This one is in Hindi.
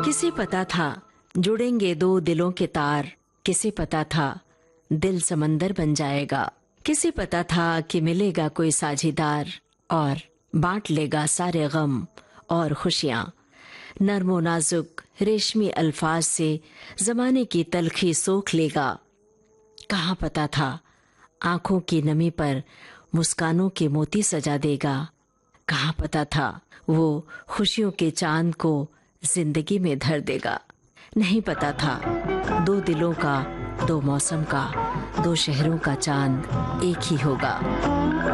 किसे पता था जुड़ेंगे दो दिलों के तार, किसे पता था दिल समंदर बन जाएगा, किसे पता था कि मिलेगा कोई साझीदार और बांट लेगा सारे गम और खुशियां। नर्मो नाजुक रेशमी अल्फाज से जमाने की तलखी सोख लेगा। कहाँ पता था आंखों की नमी पर मुस्कानों के मोती सजा देगा। कहाँ पता था वो खुशियों के चांद को जिंदगी में धर देगा। नहीं पता था दो दिलों का, दो मौसम का, दो शहरों का चांद एक ही होगा।